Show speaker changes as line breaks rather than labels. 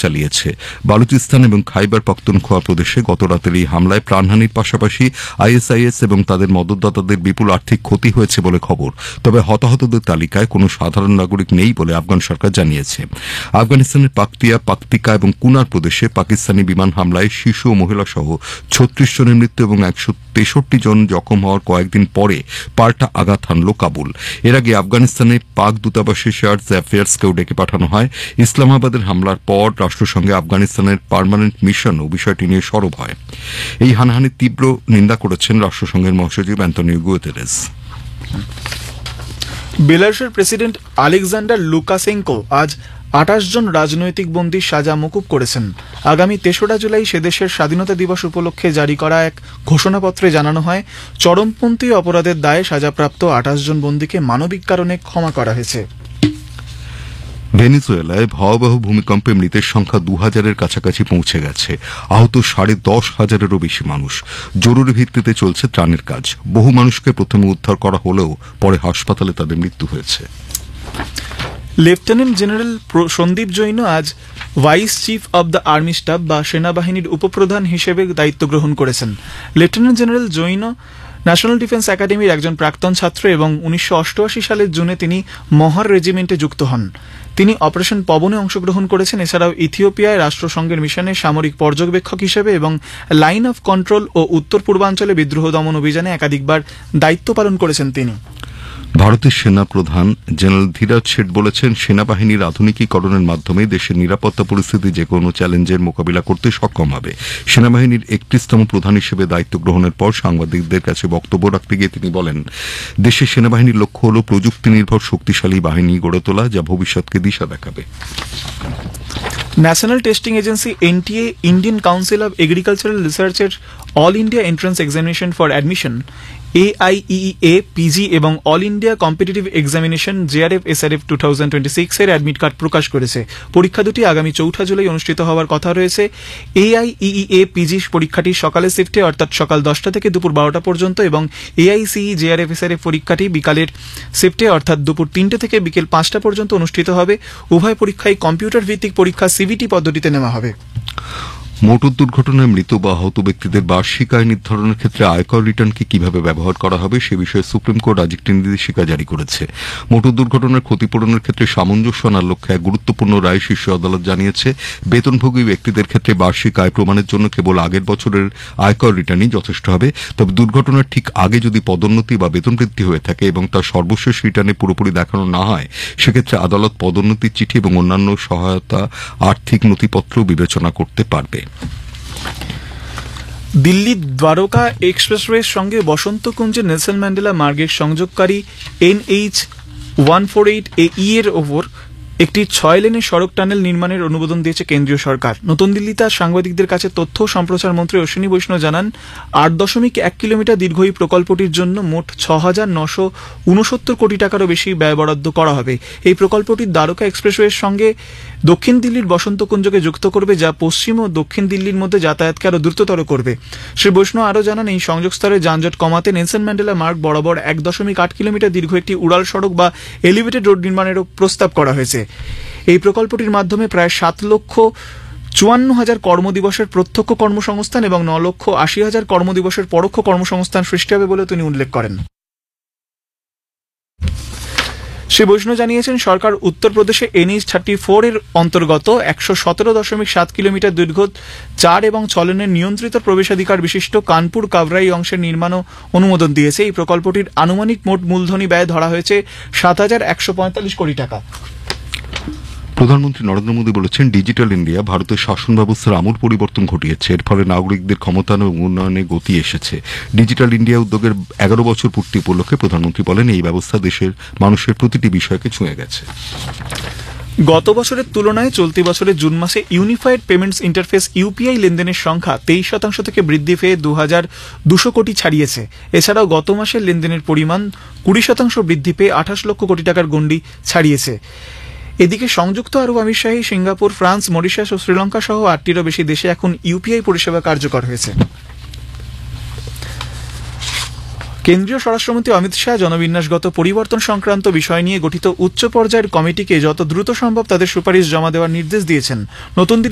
চালিয়েছে। বালুচিস্তান এবং খাইবার পাখতুনখোয়া প্রদেশে গত রাতের এই হামলায় প্রাণহানির পাশাপাশি আইএসআইএস এবং তাদের মদতদাতাদের বিপুল আর্থিক ক্ষতি হয়েছে বলে খবর। তবে হতাহতদের তালিকায় কোনো সাধারণ নাগরিক নেই বলে আফগান সরকার জানিয়েছে। আফগানিস্তানের পাকতিয়া, পাকতিকা এবং কুনার প্রদেশে পাকিস্তানি বিমান হামলায় শিশু ও মহিলা সহ ৩৬ জনের মৃত্যু এবং ১৬৩ জন জখম হওয়ার কয়েকদিন পরে পাল্টা আঘাত হানল কাবুল। এর আগে আফগানিস্তানে পাক দূতাবাসে শার্টস অ্যাফেয়ার্সকেও ডেকে পাঠানো হয়। ইসলামাবাদের হামলার পর রাষ্ট্রসংঘে আফগানিস্তানের পার্মানেন্ট মিশনও বিষয়টি নিয়ে সরব হয়। এই হানাহানির তীব্র নিন্দা করেছেন রাষ্ট্রসংঘের মহাসচিব Antonio Guterres.
বেলারুশের president Alexander Lukashenko আজ ২৮ জন রাজনৈতিক বন্দীর সাজা মকুব করেছেন। আগামী ৩রা জুলাই সে দেশের স্বাধীনতা দিবস উপলক্ষে জারি করা এক ঘোষণাপত্রে জানানো হয়, চরমপন্থী অপরাধের দায়ে সাজাপ্রাপ্ত ২৮ জন বন্দীকে মানবিক কারণে ক্ষমা করা হয়েছে।
ভেনেজুয়েলায় ভয়াবহ ভূমিকম্পে মৃতের সংখ্যা ২,০০০-এর কাছাকাছি পৌঁছে গেছে। আহত ১০,৫০০-এরও বেশি মানুষ। জরুরি ভিত্তিতে চলছে ত্রাণের কাজ। বহু মানুষকে প্রথমে উদ্ধার করা হলেও পরে হাসপাতালে তাদের মৃত্যু হয়েছে।
লেফটেন্যান্ট জেনারেল সন্দীপ জৈন আজ vice chief of the army staff বা সেনাবাহিনীর উপপ্রধান হিসেবে দায়িত্ব গ্রহণ করেছেন। Lieutenant general Jain national defence একাডেমির একজন প্রাক্তন ছাত্র এবং ১৯৮৮ সালের জুনে তিনি মহার রেজিমেন্টে যুক্ত হন। তিনি অপারেশন পবনে অংশগ্রহণ করেছেন। এছাড়াও ইথিওপিয়ায় রাষ্ট্রসংঘের মিশনে সামরিক পর্যবেক্ষক হিসেবে এবং লাইন অফ কন্ট্রোল ও উত্তর পূর্বাঞ্চলে বিদ্রোহ দমন অভিযানে একাধিকবার দায়িত্ব পালন করেছেন তিনি।
ভারতের সেনা প্রধান জেনারেল ধীরাজ শেঠ বলেছেন, সেনাবাহিনীর আধুনিকীকরণের মাধ্যমে দেশের নিরাপত্তা পরিস্থিতি যে কোনো চ্যালেঞ্জের মোকাবিলা করতে সক্ষম হবে। সেনাবাহিনীর ৩১তম প্রধান হিসেবে দায়িত্ব গ্রহণের পর সাংবাদিকদের কাছে বক্তব্য রাখতে গিয়ে তিনি বলেন, দেশের সেনাবাহিনীর লক্ষ্য হল প্রযুক্তি নির্ভর শক্তিশালী বাহিনী গড়ে তোলা, যা ভবিষ্যৎকে দিশা দেখাবে।
National testing agency NTA, Indian council of agricultural রিসার্চের all India entrance examination for admission AIEEA PG এবং all India competitive examination JRF SRF 2026 এর অ্যাডমিট কার্ড প্রকাশ করেছে। পরীক্ষা দুটি আগামী ৪ জুলাই অনুষ্ঠিত হওয়ার কথা রয়েছে। AIEEA পিজি পরীক্ষাটি সকালের শিফটে অর্থাৎ সকাল 10টা থেকে দুপুর 12টা পর্যন্ত এবং AICE JRF SRF পরীক্ষাটি বিকালের শিফটে অর্থাৎ দুপুর 3টে থেকে বিকেল 5টা পর্যন্ত অনুষ্ঠিত হবে। উভয় পরীক্ষায় কম্পিউটার ভিত্তিক পরীক্ষা CBT পদ্ধতিতে নেওয়া হবে।
মোটর দুর্ঘটনায় মৃত বা আহত ব্যক্তিদের বার্ষিক আয় নির্ধারণের ক্ষেত্রে আয়কর রিটার্নকে কিভাবে ব্যবহার করা হবে সে বিষয়ে সুপ্রিম কোর্ট আজ একটি নির্দেশিকা জারি করেছে। মোটর দুর্ঘটনার ক্ষতিপূরণের ক্ষেত্রে সামঞ্জস্য আনার লক্ষ্যে এক গুরুত্বপূর্ণ রায় শীর্ষ আদালত জানিয়েছে, বেতনভোগী ব্যক্তিদের ক্ষেত্রে বার্ষিক আয় প্রমাণের জন্য কেবল আগের বছরের আয়কর রিটার্নই যথেষ্ট হবে। তবে দুর্ঘটনার ঠিক আগে যদি পদোন্নতি বা বেতন বৃদ্ধি হয়ে থাকে এবং তার সর্বশেষ রিটার্নে পুরোপুরি দেখানো না হয়, সেক্ষেত্রে আদালত পদোন্নতির চিঠি এবং অন্যান্য সহায়তা আর্থিক নথিপত্র বিবেচনা করতে পারবে।
দিল্লি দ্বারকা এক্সপ্রেসওয়ের সঙ্গে বসন্তকুঞ্জে নেলসন ম্যান্ডেলা মার্গের সংযোগকারী NH-148AE এর ওপর একটি 6 লেনের সড়ক টানেল নির্মাণের অনুমোদন দিয়েছে কেন্দ্রীয় সরকার। নতুন দিল্লিতে আজ সাংবাদিকদের কাছে তথ্য ও সম্প্রচার মন্ত্রী অশ্বিনী বৈষ্ণব জানান, ৮.১ কিলোমিটার দীর্ঘ এই প্রকল্পটির জন্য মোট ৬,৯৬৯ কোটি টাকারও বেশি ব্যয় বরাদ্দ করা হবে। এই প্রকল্পটি দ্বারকা এক্সপ্রেসওয়ের সঙ্গে দক্ষিণ দিল্লির বসন্তকুঞ্জকে যুক্ত করবে, যা পশ্চিম ও দক্ষিণ দিল্লির মধ্যে যাতায়াতকে আরও দ্রুততর করবে। শ্রী বৈষ্ণব আরও জানান, এই সংযোগস্থলে যানজট কমাতে নেলসন ম্যান্ডেলা মার্গ বরাবর ১.৮ কিলোমিটার দীর্ঘ একটি উড়াল সড়ক বা এলিভেটেড রোড নির্মাণেরও প্রস্তাব করা হয়েছে। এই প্রকল্পটির মাধ্যমে প্রায় ৭,৫৪,০০০ কর্মদিবসের প্রত্যক্ষ কর্মসংস্থান এবং ৯,৮০,০০০ কর্মদিবসের পরোক্ষ কর্মসংস্থান সৃষ্টি হবে বলে তিনি উল্লেখ করেন। শ্রী বৈষ্ণব জানিয়েছেন, সরকার উত্তরপ্রদেশে NH-34 এর অন্তর্গত ১১৭.৭ কিলোমিটার দীর্ঘ 4 এবং 6 লেনের নিয়ন্ত্রিত প্রবেশাধিকার বিশিষ্ট কানপুর কাবরাই অংশের নির্মাণও অনুমোদন দিয়েছে। এই প্রকল্পটির আনুমানিক মোট মূলধনী ব্যয় ধরা হয়েছে ৭,১৪৫ কোটি টাকা।
প্রধানমন্ত্রী নরেন্দ্র মোদী বলেছেন, ডিজিটাল ইন্ডিয়া ভারতের শাসন ব্যবস্থার আমূল পরিবর্তন ঘটিয়েছে। এর ফলে নাগরিকদের ক্ষমতায়ন এবং উন্নয়নে গতি এসেছে। ডিজিটাল ইন্ডিয়া উদ্যোগের ১১ বছর পূর্তি উপলক্ষে প্রধানমন্ত্রী বলেন, এই ব্যবস্থা দেশের মানুষের প্রতিটি বিষয়কে ছুঁয়ে গেছে।
গত বছরের তুলনায় চলতি বছরের জুন মাসে ইউনিফাইড পেমেন্টস ইন্টারফেস UPI লেনদেনের সংখ্যা 23% থেকে বৃদ্ধি পেয়ে ২,২০০ কোটি ছাড়িয়েছে। এছাড়াও গত মাসের লেনদেনের পরিমাণ 20% বৃদ্ধি পেয়ে ২৮ লক্ষ কোটি টাকার গণ্ডি ছাড়িয়েছে। এদিকে সংযুক্ত আরব আমিরশাহী, সিঙ্গাপুর, ফ্রান্স, মরিশাস ও শ্রীলঙ্কা সহ ৮টিরও বেশি দেশে এখন UPI পরিষেবা কার্যকর হয়েছে। কেন্দ্রীয় স্বরাষ্ট্রমন্ত্রী অমিত শাহ জনবিন্যাসগত পরিবর্তন সংক্রান্ত বিষয় নিয়ে গঠিত উচ্চ পর্যায়ের কমিটিকে যত দ্রুত সম্ভব তাদের সুপারিশ জমা দেওয়ার নির্দেশ দিয়েছেন। নতুন